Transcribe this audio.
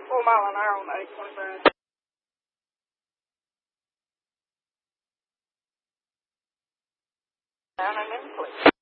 4 mile an hour on 825. Down and in, please.